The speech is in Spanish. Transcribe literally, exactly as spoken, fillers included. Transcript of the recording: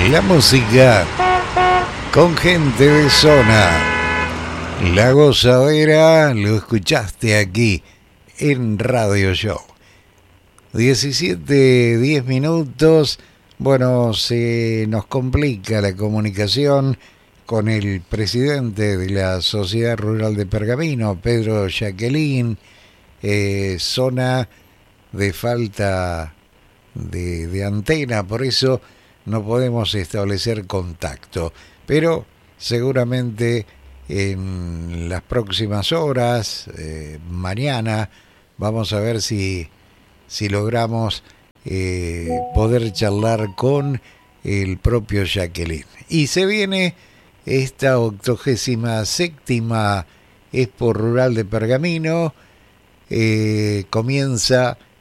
La música con gente de zona. La gozadera lo escuchaste aquí en Radio Show. diecisiete, diez minutos. Bueno, se nos complica la comunicación con el presidente de la Sociedad Rural de Pergamino, Pedro Jacqueline. Eh, zona de falta de, de antena, por eso no podemos establecer contacto, pero seguramente en las próximas horas, eh, mañana, vamos a ver si, si logramos eh, poder charlar con el propio Jacqueline. Y se viene esta octogésima séptima Expo Rural de Pergamino. Eh, comienza